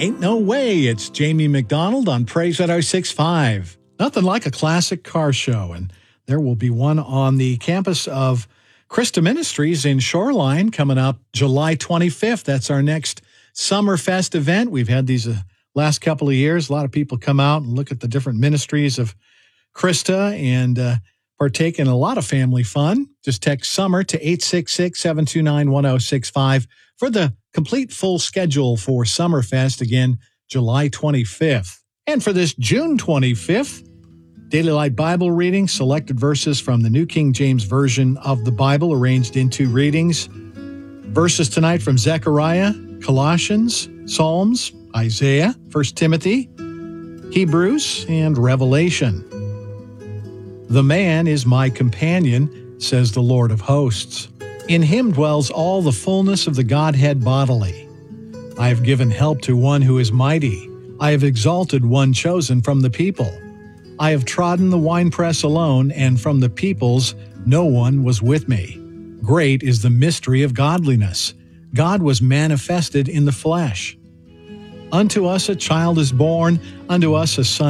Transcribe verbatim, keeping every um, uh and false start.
Ain't no way. It's Jamie McDonald on Praise one oh six point five. Nothing like a classic car show, and there will be one on the campus of Christa Ministries in Shoreline coming up July twenty-fifth. That's our next Summerfest event. We've had these uh, last couple of years. A lot of people come out and look at the different ministries of Christa and uh, partake in a lot of family fun. Just text SUMMER to eight six six, seven two nine, one oh six five for the complete full schedule for Summerfest, again, July twenty-fifth. And for this June twenty-fifth, Daily Light Bible reading, selected verses from the New King James Version of the Bible, arranged into readings. Verses tonight from Zechariah, Colossians, Psalms, Isaiah, First Timothy, Hebrews, and Revelation. The man is my companion, says the Lord of hosts. In him dwells all the fullness of the Godhead bodily. I have given help to one who is mighty. I have exalted one chosen from the people. I have trodden the winepress alone, and from the peoples no one was with me. Great is the mystery of godliness. God was manifested in the flesh. Unto us a child is born, unto us a son